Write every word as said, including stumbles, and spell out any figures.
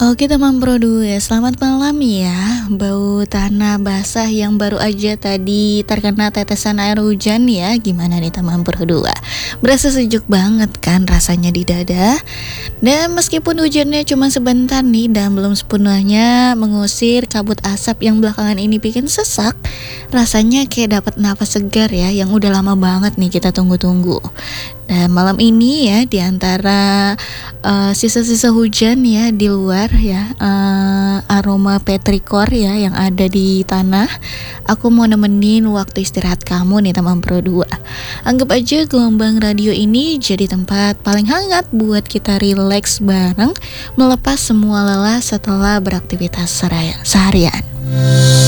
Oke teman Pro dua, selamat malam ya. Bau tanah basah yang baru aja tadi terkena tetesan air hujan ya. Gimana nih teman Pro dua? Berasa sejuk banget kan rasanya di dada. Dan meskipun hujannya cuma sebentar nih dan belum sepenuhnya mengusir kabut asap yang belakangan ini bikin sesak, rasanya kayak dapat napas segar ya yang udah lama banget nih kita tunggu-tunggu. Dan malam ini ya di antara uh, sisa-sisa hujan ya di luar ya, uh, aroma petrikor ya yang ada di tanah, aku mau nemenin waktu istirahat kamu nih teman Pro dua. Anggap aja gelombang radio ini jadi tempat paling hangat buat kita rileks bareng, melepas semua lelah setelah beraktivitas seraya- seharian.